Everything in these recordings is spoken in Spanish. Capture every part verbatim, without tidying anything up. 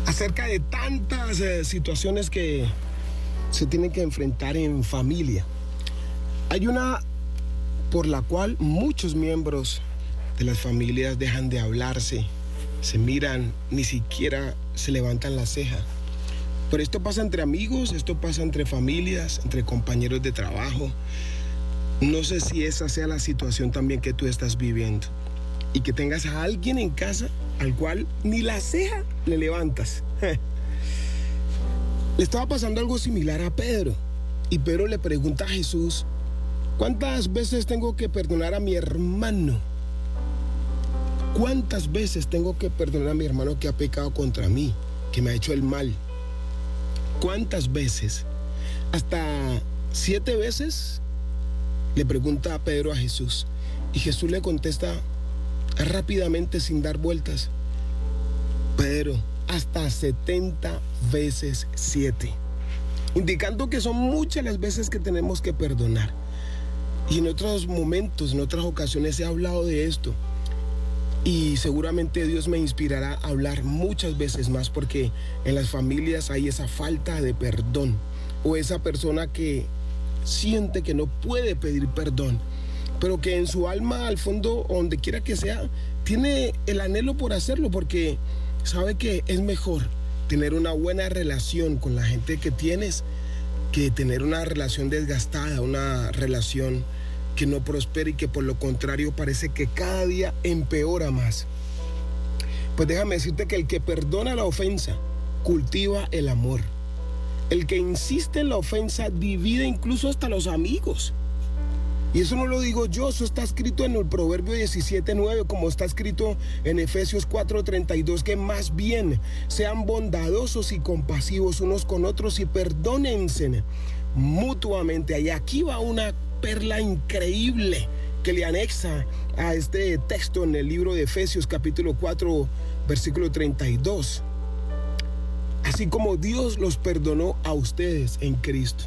acerca de tantas eh, situaciones que se tienen que enfrentar en familia. Hay una por la cual muchos miembros de las familias dejan de hablarse, se miran, ni siquiera se levantan la ceja. Pero esto pasa entre amigos, esto pasa entre familias, entre compañeros de trabajo. No sé si esa sea la situación también que tú estás viviendo y que tengas a alguien en casa al cual ni la ceja le levantas. Le estaba pasando algo similar a Pedro, y Pedro le pregunta a Jesús: ¿cuántas veces tengo que perdonar a mi hermano? ¿Cuántas veces tengo que perdonar a mi hermano que ha pecado contra mí, que me ha hecho el mal? ¿Cuántas veces? ¿Hasta siete veces? Le pregunta a Pedro a Jesús. Y Jesús le contesta rápidamente, sin dar vueltas: Pedro, hasta setenta veces siete. Indicando que son muchas las veces que tenemos que perdonar. Y en otros momentos, en otras ocasiones he hablado de esto. Y seguramente Dios me inspirará a hablar muchas veces más, porque en las familias hay esa falta de perdón, o esa persona que siente que no puede pedir perdón, pero que en su alma, al fondo, donde quiera que sea, tiene el anhelo por hacerlo, porque sabe que es mejor tener una buena relación con la gente que tienes que tener una relación desgastada, una relación que no prospera y que por lo contrario parece que cada día empeora más. Pues déjame decirte que el que perdona la ofensa cultiva el amor. El que insiste en la ofensa divide incluso hasta los amigos. Y eso no lo digo yo, eso está escrito en el Proverbio diecisiete nueve, como está escrito en Efesios cuatro treinta y dos, que más bien sean bondadosos y compasivos unos con otros y perdónense mutuamente. Y aquí va una perla increíble que le anexa a este texto en el libro de Efesios capítulo cuatro versículo treinta y dos. Así como Dios los perdonó a ustedes en Cristo.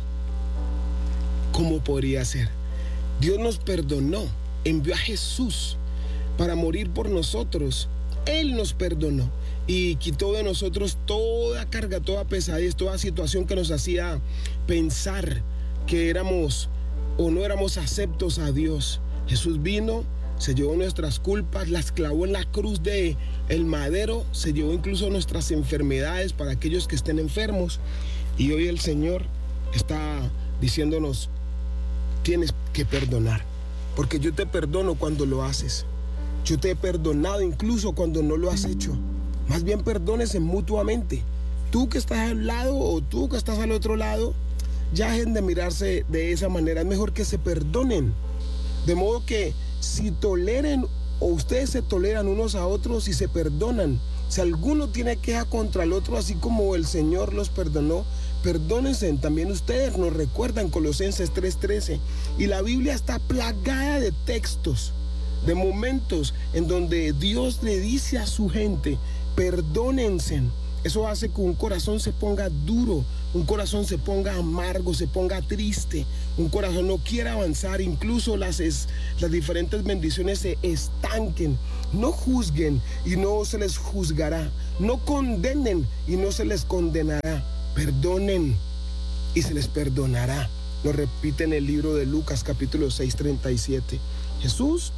¿Cómo podría ser? Dios nos perdonó, envió a Jesús para morir por nosotros. Él nos perdonó y quitó de nosotros toda carga, toda pesadez, toda situación que nos hacía pensar que éramos o no éramos aceptos a Dios. Jesús vino, se llevó nuestras culpas, las clavó en la cruz de el madero, se llevó incluso nuestras enfermedades para aquellos que estén enfermos. Y hoy el Señor está diciéndonos: tienes que perdonar, porque yo te perdono cuando lo haces. Yo te he perdonado incluso cuando no lo has hecho. Más bien perdónense mutuamente. Tú que estás al lado o tú que estás al otro lado, ya dejen de mirarse de esa manera. Es mejor que se perdonen. De modo que si toleren o ustedes se toleran unos a otros y se perdonan, si alguno tiene queja contra el otro, así como el Señor los perdonó, perdónense también ustedes, nos recuerdan Colosenses tres trece. Y la Biblia está plagada de textos, de momentos en donde Dios le dice a su gente: perdónense. Eso hace que un corazón se ponga duro, un corazón se ponga amargo, se ponga triste, un corazón no quiera avanzar, incluso las, es, las diferentes bendiciones se estanquen. No juzguen y no se les juzgará, no condenen y no se les condenará. Perdonen y se les perdonará. Lo repite en el libro de Lucas capítulo seis treinta y siete. Jesús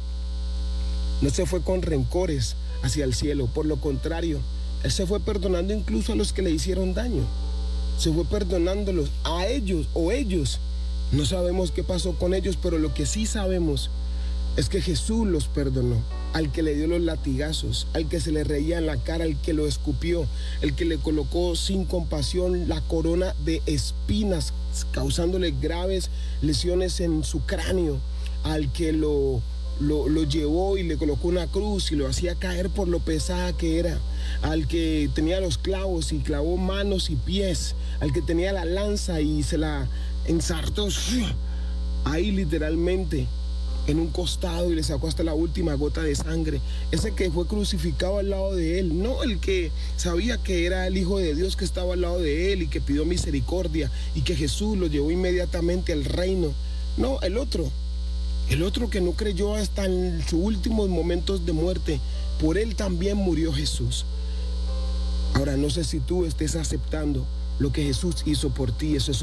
no se fue con rencores hacia el cielo, por lo contrario, Él se fue perdonando incluso a los que le hicieron daño. Se fue perdonándolos a ellos o ellos. No sabemos qué pasó con ellos, pero lo que sí sabemos es que Jesús los perdonó. Al que le dio los latigazos, al que se le reía en la cara, al que lo escupió, el que le colocó sin compasión la corona de espinas, causándole graves lesiones en su cráneo, al que lo, lo, lo llevó y le colocó una cruz y lo hacía caer por lo pesada que era, al que tenía los clavos y clavó manos y pies, al que tenía la lanza y se la ensartó ahí literalmente en un costado y le sacó hasta la última gota de sangre. Ese que fue crucificado al lado de él, no el que sabía que era el Hijo de Dios que estaba al lado de él y que pidió misericordia y que Jesús lo llevó inmediatamente al reino. No, el otro, el otro que no creyó hasta en sus últimos momentos de muerte. Por él también murió Jesús. Ahora, no sé si tú estés aceptando lo que Jesús hizo por ti. Eso es